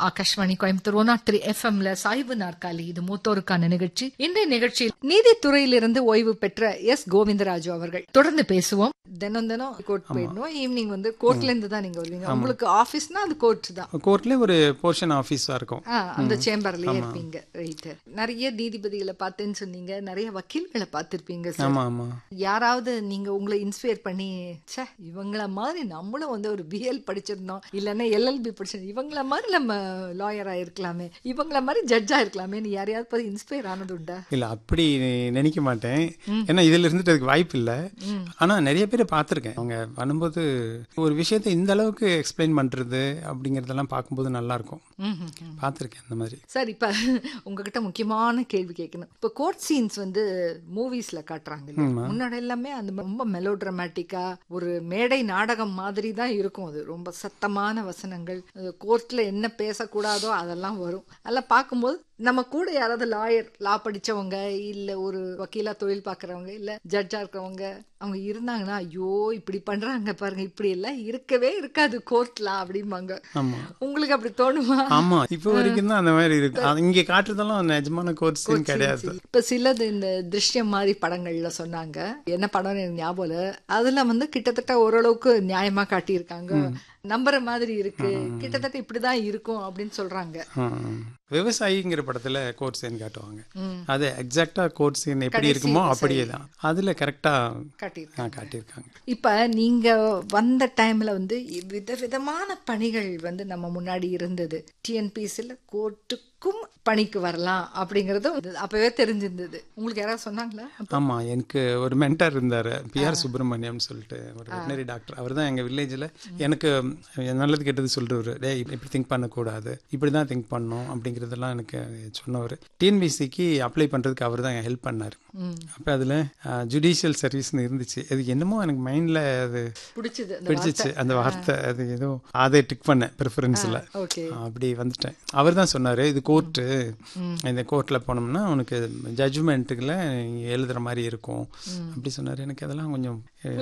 ஆகாஷ்வாணி கோயம்புத்தூர் 103 எஃப்எம்ல சாய்வு நாற்காலி, இது மூத்தோருக்கான நிகழ்ச்சி. இன்றைய நிகழ்ச்சியில் நீதித்துறையிலிருந்து ஓய்வு பெற்ற எஸ் கோவிந்தராஜு அவர்கள். தொடர்ந்து பேசுவோம். தினம் கோர்ட் போயிடணும். ஈவினிங் கோர்ட்ல இருந்து தான் நீங்க வருவீங்க. உங்களுக்கு ஆபீஸ்னா அது கோர்ட் தான். கோர்ட்ல ஒரு போர்ஷன் ஆபீஸா இருக்கும். அந்த சேம்பர்லயே இருப்பீங்க. ரைட். நிறைய நீதிபதிகளை பார்த்தேன்னு சொன்னீங்க, நிறைய வக்கீல்களை பார்த்திருப்பீங்க சார். யாராவது நீங்க உங்களை இன்ஸ்பயர் பண்ணி, சே இவங்கள மாதிரி நம்மளும் ஒரு பிஎல் படிச்சிருந்தோம், இல்லன்னா எல்எல்பி படிச்சிருந்தோம், இவங்கள மாதிரி நம்ம லாயரா இருக்கலாமே, இவங்கள மாதிரி ஜட்ஜா இருக்கலாமே, நீ யாரையாவது பார்த்து இன்ஸ்பயர் ஆனது உண்டா? இல்ல அப்படி நினைக்க மாட்டேன். ஏன்னா இதுல இருந்துட்டு அதுக்கு வாய்ப்பு இல்லை. ஆனா நிறைய பேரை பார்த்துருக்கேன். அவங்க பண்ணும்போது ஒரு விஷயத்தை இந்த அளவுக்கு எக்ஸ்பிளைன் பண்றது அப்படிங்கறதெல்லாம் பார்க்கும்போது நல்லா இருக்கும். பார்த்துருக்கேன் அந்த மாதிரி. சார், இப்ப உங்ககிட்ட முக்கியமான கேள்வி கேட்கணும். இப்ப கோர்ட் சீன்ஸ் மூவிஸ்ல காட்டுறாங்க. முன்னாடி எல்லாமே அந்த ரொம்ப மெலோ டிராமாட்டிக்கா ஒரு மேடை நாடகம் மாதிரி தான் இருக்கும். அது ரொம்ப சத்தமான வசனங்கள், கோர்ட்ல என்ன பேசக்கூடாதோ அதெல்லாம் வரும். அதெல்லாம் பார்க்கும்போது நம்ம கூட யாராவது லா படிச்சவங்க, இல்ல ஒரு வக்கீலா தொழில் பார்க்கறவங்க, இல்ல ஜட்ஜா இருக்கிறவங்க அவங்க இருந்தாங்கன்னா, ஐயோ இப்படி பண்றாங்க பாருங்க, இப்படி எல்லாம் இருக்கவே இருக்காது கோர்ட்ல அப்படிம்பாங்க. உங்களுக்கு அப்படி தோணுமா? ஆமா, இப்ப வரைக்கும் தான் அந்த மாதிரி இருக்கு. இங்க காட்டுறதெல்லாம் நிஜமான கோர்ட் சீன் கிடையாது. இப்ப சிலது இந்த திருஷ்யம் மாதிரி படங்கள்ல சொன்னாங்க, என்ன படம்னு எனக்கு ஞாபகம் இல்ல, அதுல கிட்டத்தட்ட ஓரளவுக்கு நியாயமா காட்டியிருக்காங்க, நம்புற மாதிரி இருக்கு, கிட்டத்தட்ட இப்படிதான் இருக்கும் அப்படின்னு சொல்றாங்க. விவசாயிங்கிற படத்துல கோர்ட் சீன் காட்டுவாங்க. அது எக்ஸாக்டா கோர்ட் சீன் எப்படி இருக்குமோ அப்படியே தான் அதுல கரெக்டா காட்டியிருக்காங்க. இப்ப நீங்க வந்த டைம்ல விதவிதமான பணிகள் நம்ம முன்னாடி இருந்தது. டிஎன்பிஎஸ்சில கோர்ட்டுக்கும் பணிக்கு வரலாம் அப்படிங்கறது அப்பவே தெரிஞ்சிருந்தது. உங்களுக்கு யாராவது சொன்னாங்களா? ஆமா, எனக்கு ஒரு மென்டர் இருந்தாரு, பிஆர் சுப்பிரமணியம் சொல்லிட்டு ஒரு வெட்டனரி டாக்டர். அவர் தான் எங்க வில்லேஜ்ல எனக்கு நல்லது கெட்டது சொல்லிட்டு, டேய் இப்படி திங்க் பண்ணக்கூடாது, இப்படிதான் திங்க் பண்ணணும் அப்படிங்கறதெல்லாம் எனக்கு சொன்னவர். டிஎன்பிஎஸ்சிக்கு அப்ளை பண்றதுக்கு அவர் தான் ஹெல்ப் பண்ணாரு. அப்ப அதுல ஜுடிஷியல் சர்வீஸ்னு இருந்துச்சு. அது என்னமோ எனக்கு மைண்ட்ல அது பிடிச்சிச்சு அந்த வார்த்தை. அது ஏதோ அதை டிக் பண்ண ப்ரிஃபரன்ஸ்ல அப்படி வந்துட்டேன். அவர் தான் சொன்னாரு, இது கோர்ட்டு, இந்த கோர்ட்ல போனோம்னா உனக்கு ஜட்ஜ்மெண்ட்டுக்குள்ள எழுதுற மாதிரி இருக்கும் அப்படி சொன்னாரு. எனக்கு அதெல்லாம் கொஞ்சம்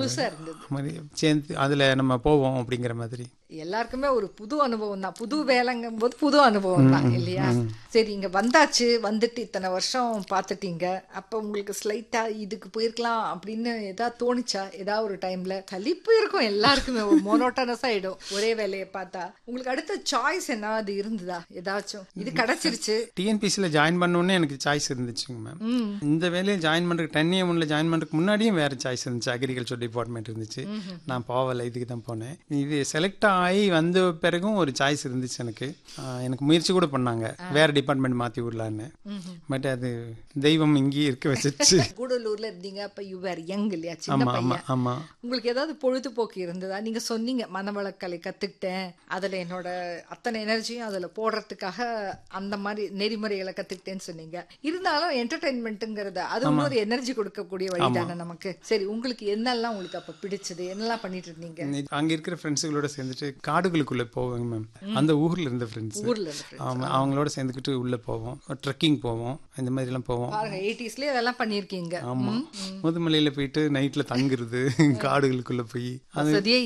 சேர்ந்து அதுல நம்ம போவோம் அப்படிங்கிற மாதிரி. எல்லாருக்குமே ஒரு புது அனுபவம் தான். புது வேலைங்கும் போது புது அனுபவம் தான் இல்லையா? சரி, இங்க வந்தாச்சு, வந்துட்டு இத்தனை வருஷம் பார்த்துட்டீங்க. அப்ப உங்களுக்கு ஸ்லைட்டா இதுக்கு போயிருக்கலாம் அப்படின்னு ஏதாவது தோணுச்சா? ஏதாவது ஒரு டைம்ல கலிப்பு இருக்கும் எல்லாருக்குமே, ஒரு மோனோட்டனஸ் ஆயிடும் ஒரே வேலையை பார்த்தா. உங்களுக்கு அடுத்த சாய்ஸ் என்னது இருந்ததா? ஏதாச்சும் இது கிடைச்சிருச்சு? டிஎன்பிஎஸ்சில ஜாயின் பண்ணோன்னே எனக்கு சாய்ஸ் இருந்துச்சுங்க மேம். இந்த வேலையை ஜாயின் பண்றதுக்கு 10AM ஜாயின் பண்றதுக்கு முன்னாடியும் வேற சாய்ஸ் இருந்துச்சு. அக்ரிகல்ச்சர் டிபார்ட்மெண்ட் இருந்துச்சு. நான் போகல, இதுக்கு தான் போனேன். இது செலக்ட் ஆகி வந்த பிறகும் ஒரு சாய்ஸ் இருந்துச்சு எனக்கு. எனக்கு முயற்சி கூட பண்ணாங்க வேற டிபார்ட்மெண்ட் மாத்தி விடலான்னு. பட் அது தெய்வம் இங்கே இருக்க வச்சிருச்சு. கூடலூர்ல இருந்தீங்க, அப்ப யூ வேர் யங் இல்லையா, சின்ன பையன். ஆமா. உங்களுக்கு ஏதாவது பொழுதுபோக்கு இருந்ததா? நீங்க சொன்னீங்க மனவளக்கலை கத்துக்கிட்டேன், அதுல என்னோட அத்தனை எனர்ஜியும் அதுல போடுறதுக்காக அந்த மாதிரி நெறிமுறைகளை கத்துக்கிட்டேன்னு சொன்னீங்க. இருந்தாலும் என்டர்டைன்மெண்ட்ங்கிறது அது ஒரு எனர்ஜி கொடுக்கக்கூடிய வழிதானே நமக்கு. சரி, உங்களுக்கு என்னெல்லாம் உங்களுக்கு அப்ப பிடிச்சது, என்னெல்லாம் பண்ணிட்டு இருந்தீங்க? அங்க இருக்கிற ஃப்ரெண்ட்ஸுகளோட சேர்ந்துட்டு காடுகளுக்குள்ள போவாங்க மேம். அந்த ஊர்ல இருந்த ஃப்ரெண்ட்ஸ், அவங்களோட சேர்ந்துக்கிட்டு உள்ள போவோம், ட்ரெக்கிங் போவோம், இந்த மாதிரி எல்லாம் போவோம். 80ஸ்லயே அதெல்லாம் பண்ணிருக்கீங்க. ஆமா, முதுமலையில போயிட்டு நைட்ல தங்குறது, காடுகளுக்குள்ள போய் அது